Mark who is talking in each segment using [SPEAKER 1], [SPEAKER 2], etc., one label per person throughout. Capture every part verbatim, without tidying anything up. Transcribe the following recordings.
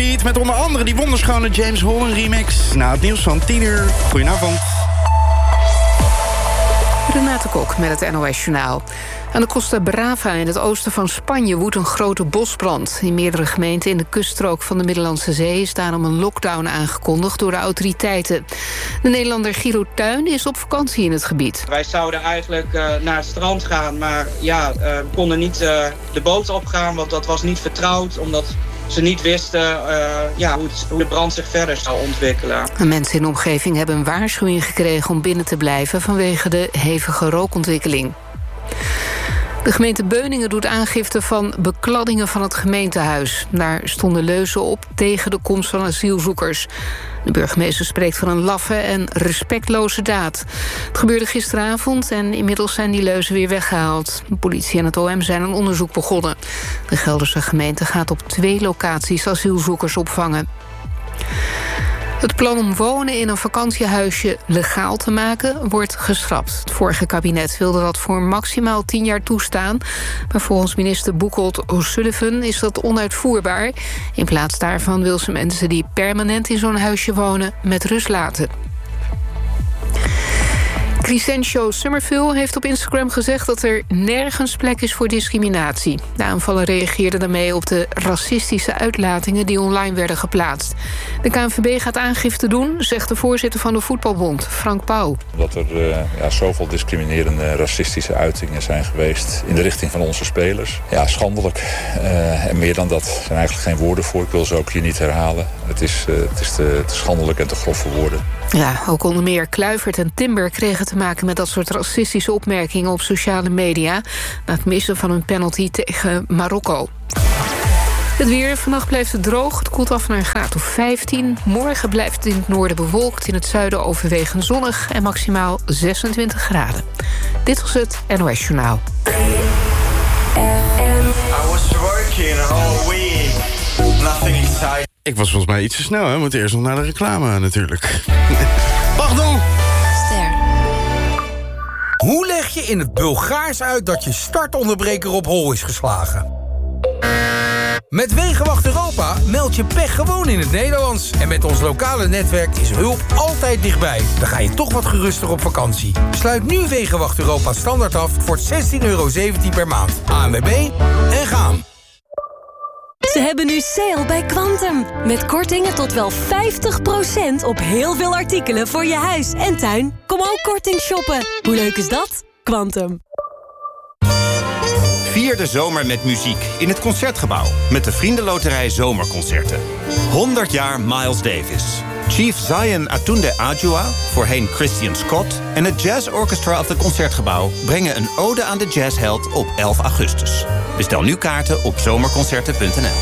[SPEAKER 1] Beat met onder andere die wonderschone James Holden remix. Na het nieuws van tien uur. Goedenavond.
[SPEAKER 2] Renate Kok met het N O S-journaal. Aan de Costa Brava in het oosten van Spanje woedt een grote bosbrand. In meerdere gemeenten in de kuststrook van de Middellandse Zee is daarom een lockdown aangekondigd door de autoriteiten. De Nederlander Giro Tuin is op vakantie in het gebied.
[SPEAKER 3] Wij zouden eigenlijk uh, naar het strand gaan, maar ja, uh, we konden niet uh, de boot opgaan, want dat was niet vertrouwd, omdat ze niet wisten uh, ja, hoe, het, hoe de brand zich verder zou ontwikkelen.
[SPEAKER 2] De mensen in de omgeving hebben een waarschuwing gekregen om binnen te blijven vanwege de hevige rookontwikkeling. De gemeente Beuningen doet aangifte van bekladdingen van het gemeentehuis. Daar stonden leuzen op tegen de komst van asielzoekers. De burgemeester spreekt van een laffe en respectloze daad. Het gebeurde gisteravond en inmiddels zijn die leuzen weer weggehaald. De politie en het O M zijn een onderzoek begonnen. De Gelderse gemeente gaat op twee locaties asielzoekers opvangen. Het plan om wonen in een vakantiehuisje legaal te maken wordt geschrapt. Het vorige kabinet wilde dat voor maximaal tien jaar toestaan. Maar volgens minister Boekholt O'Sullivan is dat onuitvoerbaar. In plaats daarvan wil ze mensen die permanent in zo'n huisje wonen met rust laten. Crescencio Summerville heeft op Instagram gezegd dat er nergens plek is voor discriminatie. De aanvaller reageerde daarmee op de racistische uitlatingen die online werden geplaatst. De K N V B gaat aangifte doen, zegt de voorzitter van de Voetbalbond, Frank Pauw.
[SPEAKER 4] Dat er uh, ja, zoveel discriminerende racistische uitingen zijn geweest in de richting van onze spelers. Ja, schandelijk. Uh, en meer dan dat zijn eigenlijk geen woorden voor. Ik wil ze ook hier niet herhalen. Het is, uh, het is te, te schandelijk en te grof voor woorden.
[SPEAKER 2] Ja, ook onder meer Kluivert en Timber kregen te maken met dat soort racistische opmerkingen op sociale media na het missen van een penalty tegen Marokko. Het weer, vannacht blijft het droog. Het koelt af naar een graad of vijftien. Morgen blijft het in het noorden bewolkt. In het zuiden overwegend zonnig en maximaal zesentwintig graden. Dit was het N O S-journaal.
[SPEAKER 5] I was working all week. Nothing inside.
[SPEAKER 1] Ik was volgens mij iets te snel, hè? We moeten eerst nog naar de reclame natuurlijk. Pardon!
[SPEAKER 6] Ster.
[SPEAKER 7] Hoe leg je in het Bulgaars uit dat je startonderbreker op hol is geslagen? Met Wegenwacht Europa meld je pech gewoon in het Nederlands. En met ons lokale netwerk is hulp altijd dichtbij. Dan ga je toch wat geruster op vakantie. Sluit nu Wegenwacht Europa standaard af voor zestien euro zeventien per maand. A N W B en gaan.
[SPEAKER 6] Ze hebben nu sale bij Quantum. Met kortingen tot wel vijftig procent op heel veel artikelen voor je huis en tuin. Kom ook korting shoppen. Hoe leuk is dat? Quantum.
[SPEAKER 8] Vier de zomer met muziek in het Concertgebouw. Met de Vriendenloterij Zomerconcerten. honderd jaar Miles Davis. Chief Zion Atunde Adjua, voorheen Christian Scott... en het Jazz Orchestra of het Concertgebouw... brengen een ode aan de jazzheld op elf augustus. Bestel nu kaarten op zomerconcerten punt n l.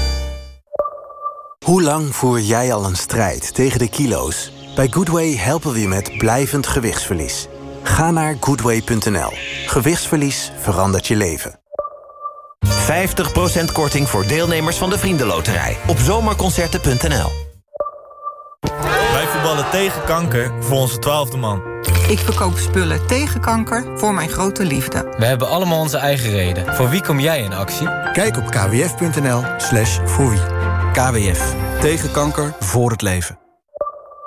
[SPEAKER 9] Hoe lang voer jij al een strijd tegen de kilo's? Bij Goodway helpen we je met blijvend gewichtsverlies. Ga naar goodway punt n l. Gewichtsverlies verandert je leven.
[SPEAKER 8] vijftig procent korting voor deelnemers van de Vriendenloterij. Op zomerconcerten punt n l.
[SPEAKER 10] Wij voetballen tegen kanker voor onze twaalfde man.
[SPEAKER 11] Ik verkoop spullen tegen kanker voor mijn grote liefde.
[SPEAKER 12] We hebben allemaal onze eigen reden. Voor wie kom jij in actie?
[SPEAKER 13] Kijk op kwf punt n l slash voor wie.
[SPEAKER 14] K W F. Tegen kanker, voor het leven.